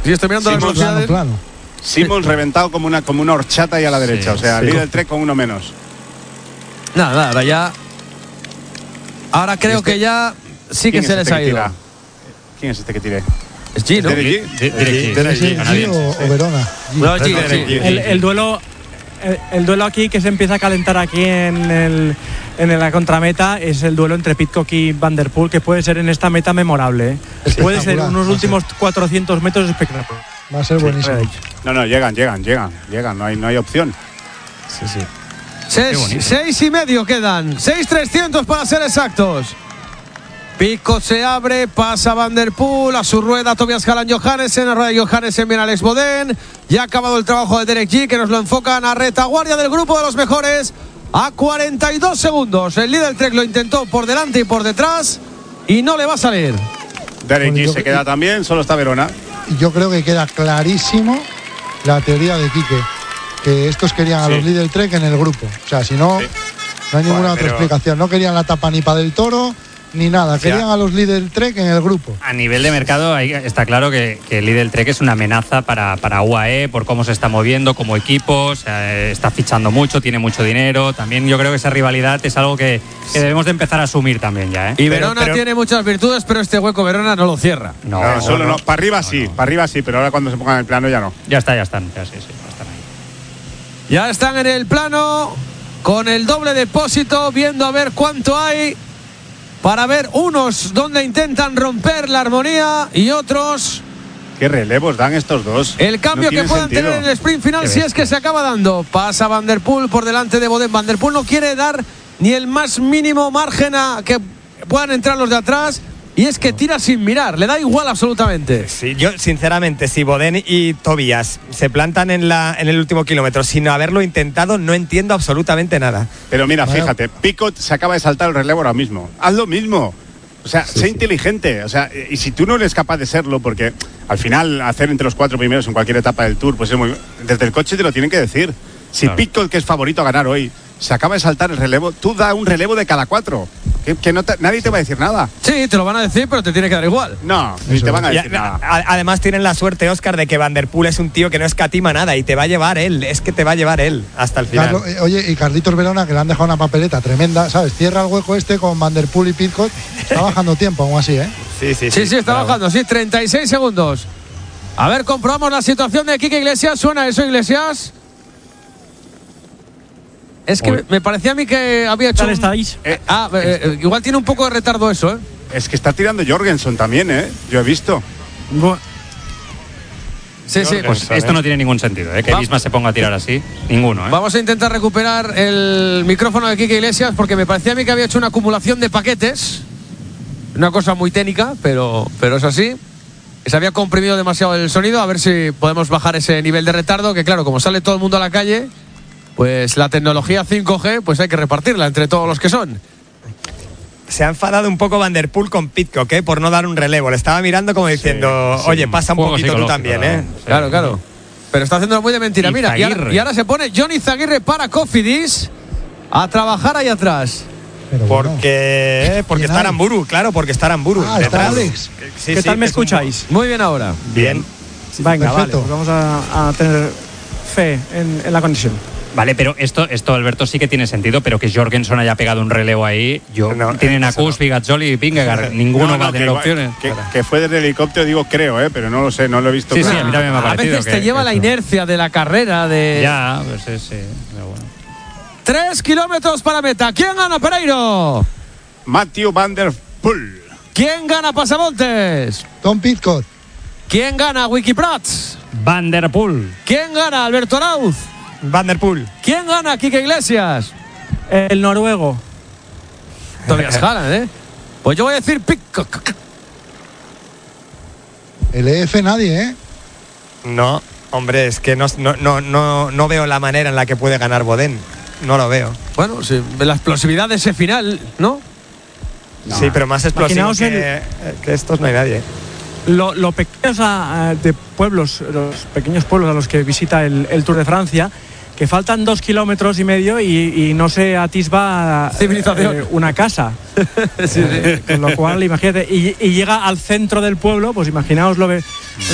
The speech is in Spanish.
Sí, estoy mirando las velocidades. Plano. Simons reventado como una horchata ahí a la derecha. O sea, líder del Trek con uno menos. Nada, ya. Ahora creo que ya sí que se les ha ido. ¿Quién es este que tire? ¿Es G, no? ¿G o Verona? No, G. El duelo aquí que se empieza a calentar aquí en la contrameta es el duelo entre Pidcock y Van der Poel, que puede ser en esta meta memorable. Puede ser unos últimos 400 metros espectaculares. Va a ser buenísimo. No, llegan, no hay opción. Sí. 6,5 quedan. 6,300 para ser exactos. Pidcock se abre, pasa Van der Poel, a su rueda Tobias Hallan Johannessen, a rueda de Johannessen viene Alex Bodén. Ya ha acabado el trabajo de Derek G, que nos lo enfocan a retaguardia del grupo de los mejores. A 42 segundos. El líder Trek lo intentó por delante y por detrás y no le va a salir. Derek G se queda también, solo está Verona. Yo creo que queda clarísimo la teoría de Quique, que estos querían a los líder Trek en el grupo. O sea, si no, no hay ninguna otra explicación. No querían la tapa ni para del Toro ni nada, querían a los Lidl Trek en el grupo. A nivel de mercado está claro que Lidl Trek es una amenaza para UAE por cómo se está moviendo como equipo, o sea, está fichando mucho, tiene mucho dinero. También yo creo que esa rivalidad es algo que debemos de empezar a asumir también ya, ¿eh? Y Verona tiene muchas virtudes, pero este hueco Verona no lo cierra. No. Para arriba sí, pero ahora cuando se pongan en el plano ya no. Ya están ahí. Ya están en el plano con el doble depósito, viendo a ver cuánto hay. Para ver unos donde intentan romper la armonía y otros. ¿Qué relevos dan estos dos? El cambio que puedan tener en el sprint final, si es que se acaba dando. Pasa Van der Poel por delante de Bodén. Van der Poel no quiere dar ni el más mínimo margen a que puedan entrar los de atrás. Y es que tira sin mirar, le da igual absolutamente. Sí, yo sinceramente, si Bodén y Tobias se plantan en el último kilómetro sin haberlo intentado, no entiendo absolutamente nada. Pero mira, fíjate, Pidcock se acaba de saltar el relevo ahora mismo. Haz lo mismo. O sea, sé inteligente. O sea, y si tú no eres capaz de serlo, porque al final hacer entre los 4 primeros en cualquier etapa del Tour, pues es muy. Desde el coche te lo tienen que decir. Si Pidcock, que es favorito a ganar hoy, se acaba de saltar el relevo, tú da un relevo de cada 4. Que nadie te va a decir nada. Sí, te lo van a decir, pero te tiene que dar igual. No, ni te van a decir nada. Además tienen la suerte, Óscar, de que Van der Poel es un tío que no escatima nada y te va a llevar él. Es que te va a llevar él hasta el final. Oye, y Carlitos Verona, que le han dejado una papeleta tremenda, ¿sabes? Cierra el hueco este con Van der Poel y Pidcock. Está bajando tiempo aún así, ¿eh? Sí, está bajando, 36 segundos. A ver, comprobamos la situación de Quique Iglesias. ¿Suena eso, Iglesias? Es que me parecía a mí que había hecho. ¿Estáis? Igual tiene un poco de retardo eso, ¿eh? Es que está tirando Jorgensen también, ¿eh? Yo he visto. Sí. Pues esto no tiene ningún sentido, ¿eh? Que Visma se ponga a tirar así. Ninguno, ¿eh? Vamos a intentar recuperar el micrófono de Quique Iglesias, porque me parecía a mí que había hecho una acumulación de paquetes. Una cosa muy técnica, pero es así. Se había comprimido demasiado el sonido. A ver si podemos bajar ese nivel de retardo, que claro, como sale todo el mundo a la calle, pues la tecnología 5G, pues hay que repartirla entre todos los que son. Se ha enfadado un poco Van der Poel con Pidcock, por no dar un relevo. Le estaba mirando como diciendo, oye, pasa un poquito tú también, ¿eh? Claro. Pero está haciendo muy de mentira. Mira, y ahora se pone Johnny Zaguirre para Cofidis a trabajar ahí atrás. Porque está Aramburu, claro, porque está Aramburu. Está Alex. ¿Qué tal me escucháis? Muy bien ahora. Bien. Venga, perfecto. Vale, pues vamos a tener fe en la conexión. Vale, pero esto, Alberto, sí que tiene sentido, pero que Jorgensen haya pegado un relevo ahí. Tienen a Kuss, Bigazzoli y Vingegaard. Ninguno va a tener opciones. Que fue desde el helicóptero, digo, creo, pero no lo sé, no lo he visto. Sí, a mí también me ha parecido. A veces te lleva la inercia de la carrera. Ya, pues sí. Pero bueno. 3 kilómetros para meta. ¿Quién gana, Pereiro? Mathieu Van der Poel. ¿Quién gana, Pasamontes? Tom Pidcock. ¿Quién gana, Wikiprats? Van der Poel. ¿Quién gana, Alberto Arauz? Van der Poel. ¿Quién gana, Quique Iglesias? El noruego. Tobias Hallan, ¿eh? Pues yo voy a decir Pidcock. El EF nadie, ¿eh? No, hombre, es que no veo la manera en la que puede ganar Bodén. No lo veo. Bueno, sí, la explosividad de ese final, ¿no? Sí, pero más explosivo que estos no hay nadie. Lo pequeños de pueblos, los pequeños pueblos a los que visita el Tour de Francia, que faltan 2,5 kilómetros y no se atisba civilización una casa. Sí. Con lo cual, imagínate, y llega al centro del pueblo, pues imaginaos